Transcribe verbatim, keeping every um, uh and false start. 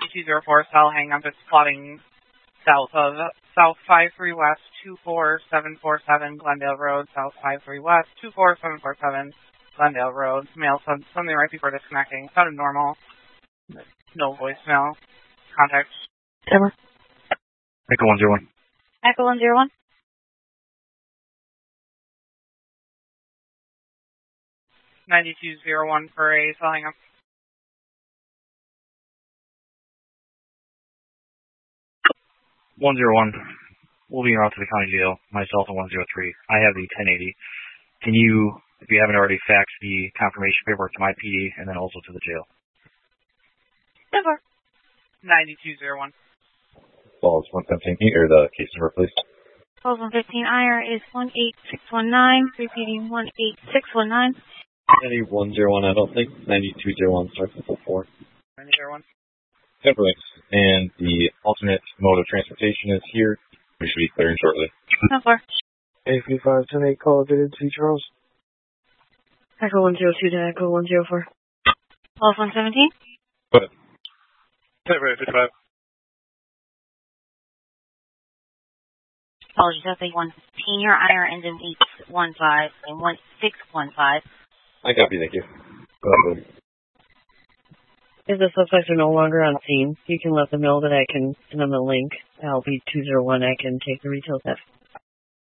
two zero four, cell hang up. It's plotting south of South five three West, two four seven four seven Glendale Road, South five three West, two four seven four seven Glendale Road. Mail said something right before disconnecting. Sounded normal. No voicemail. Contact. Ever. Echo one zero one. Echo one zero one. ninety-two zero one for a cell hang up. one zero one. We'll be en route to the county jail. Myself and one zero three. I have the ten eighty. Can you, if you haven't already, fax the confirmation paperwork to my P D and then also to the jail? Ever. ninety-two zero one. Falls one fifteen, or the case number, please. Falls one fifteen, I R is one eight six one nine, repeating one eight six one nine. ninety-one zero one, I don't think. ninety-two zero one starts with four. ninety zero one. Temperance. And the alternate mode of transportation is here. We should be clearing shortly. Ever. A three five ten eight, call it to Charles. Echo one zero two to Echo one zero four. Falls one seventeen. What? Temperance, fifty-five. Apologies, that's a one fifteen. Your I R ends in eight one five and one six one five. I copy, thank you. Go ahead. If the suspects are no longer on scene, you can let them know that I can send them a link. I'll be two zero one. I can take the retail theft.